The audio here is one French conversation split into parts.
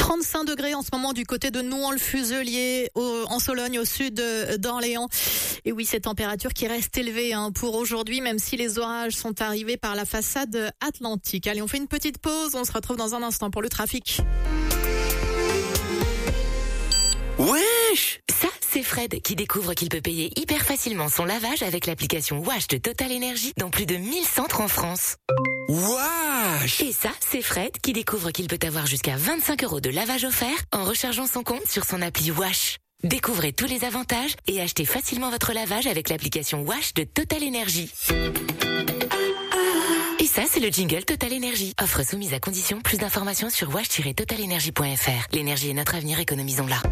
35 degrés en ce moment du côté de Nouan-le-Fuselier, en Sologne, au sud d'Orléans. Et oui, cette température qui reste élevée pour aujourd'hui, même si les orages sont arrivés par la façade atlantique. Allez, on fait une petite pause, on se retrouve dans un instant pour le trafic. Wesh! Ça, c'est Fred qui découvre qu'il peut payer hyper facilement son lavage avec l'application Wash de Total Energy dans plus de 1000 centres en France. Wesh! Et ça, c'est Fred qui découvre qu'il peut avoir jusqu'à 25 € de lavage offert en rechargeant son compte sur son appli Wash. Découvrez tous les avantages et achetez facilement votre lavage avec l'application Wash de Total Energy. Et ça, c'est le jingle Total Energy. Offre soumise à condition. Plus d'informations sur wash-totalenergy.fr. L'énergie est notre avenir, économisons-la.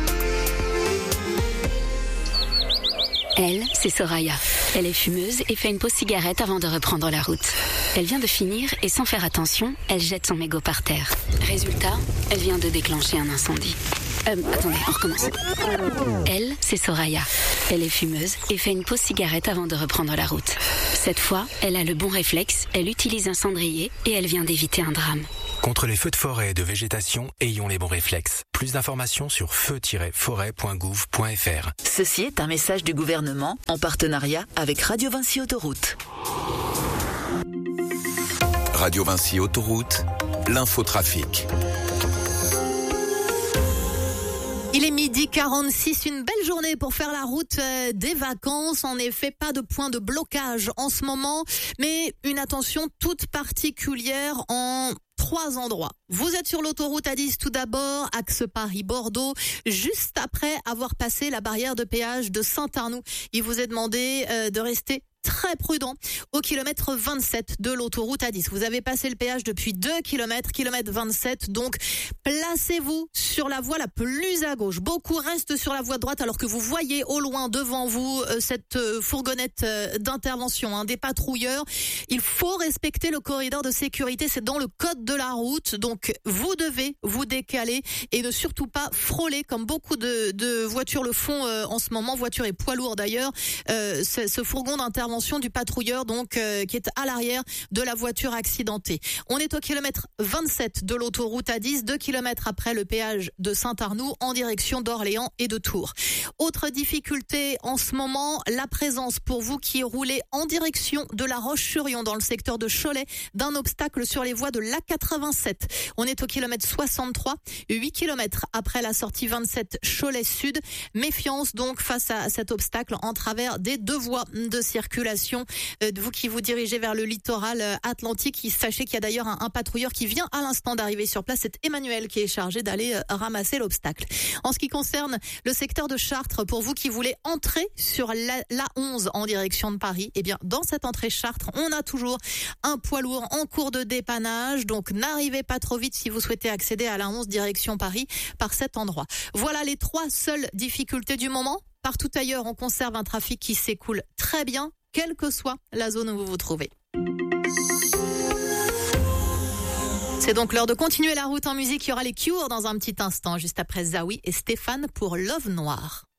Elle, c'est Soraya. Elle est fumeuse et fait une pause cigarette avant de reprendre la route. Elle vient de finir et sans faire attention, elle jette son mégot par terre. Résultat, elle vient de déclencher un incendie. Attendez, on recommence. Elle, c'est Soraya. Elle est fumeuse et fait une pause cigarette avant de reprendre la route. Cette fois, elle a le bon réflexe, elle utilise un cendrier et elle vient d'éviter un drame. Contre les feux de forêt et de végétation, ayons les bons réflexes. Plus d'informations sur feu-forêt.gouv.fr. Ceci est un message du gouvernement en partenariat avec Radio Vinci Autoroute. Radio Vinci Autoroute, l'infotrafic. Il est 12h46, une belle journée pour faire la route des vacances. En effet, pas de point de blocage en ce moment, mais une attention toute particulière en 3 endroits. Vous êtes sur l'autoroute A10 tout d'abord, axe Paris-Bordeaux, juste après avoir passé la barrière de péage de Saint-Arnoux. Il vous est demandé de rester très prudent au kilomètre 27 de l'autoroute A10. Vous avez passé le péage depuis 2 kilomètres, kilomètre 27, donc placez-vous sur la voie la plus à gauche. Beaucoup restent sur la voie de droite alors que vous voyez au loin devant vous cette fourgonnette d'intervention, des patrouilleurs. Il faut respecter le corridor de sécurité, c'est dans le code de la route, donc vous devez vous décaler et ne surtout pas frôler comme beaucoup de voitures le font en ce moment, voitures et poids lourds d'ailleurs, ce fourgon d'intervention du patrouilleur donc qui est à l'arrière de la voiture accidentée. On est au kilomètre 27 de l'autoroute A10, 2 kilomètres après le péage de Saint-Arnoux en direction d'Orléans et de Tours. Autre difficulté en ce moment, la présence pour vous qui roulez en direction de La Roche-sur-Yon dans le secteur de Cholet d'un obstacle sur les voies de l'A87. On est au kilomètre 63, 8 kilomètres après la sortie 27 Cholet Sud. Méfiance donc face à cet obstacle en travers des 2 voies de circulation. Vous qui vous dirigez vers le littoral atlantique, sachez qu'il y a d'ailleurs un patrouilleur qui vient à l'instant d'arriver sur place. C'est Emmanuel qui est chargé d'aller ramasser l'obstacle. En ce qui concerne le secteur de Chartres, pour vous qui voulez entrer sur la 11 en direction de Paris, eh bien dans cette entrée Chartres, on a toujours un poids lourd en cours de dépannage. Donc n'arrivez pas trop vite si vous souhaitez accéder à la 11 direction Paris par cet endroit. Voilà les 3 seules difficultés du moment. Partout ailleurs, on conserve un trafic qui s'écoule très bien, quelle que soit la zone où vous vous trouvez. C'est donc l'heure de continuer la route en musique. Il y aura les Cure dans un petit instant, juste après Zawi et Stéphane pour Love Noir.